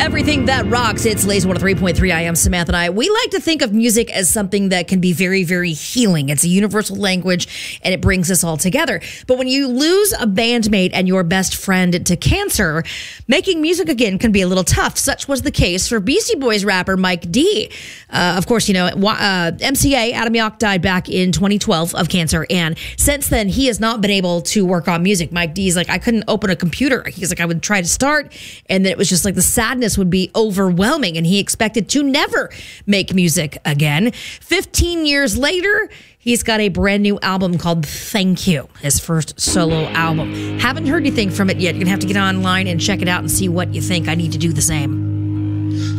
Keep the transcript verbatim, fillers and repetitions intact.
everything that rocks. It's Lays one oh three point three. I am Samantha and I. We like to think of music as something that can be very, very healing. It's a universal language and it brings us all together. But when you lose a bandmate and your best friend to cancer, making music again can be a little tough. Such was the case for Beastie Boys rapper Mike D. Uh, of course, you know, uh, M C A, Adam Yauch, died back in twenty twelve of cancer. And since then, he has not been able to work on music. Mike D's like, I couldn't open a computer. He's like, I would try to start, and then it was just like the sadness would be overwhelming, and he expected to never make music again. fifteen years later, he's got a brand new album called Thank You, his first solo album. Haven't heard anything from it yet. You're going to have to get online and check it out and see what you think. I need to do the same.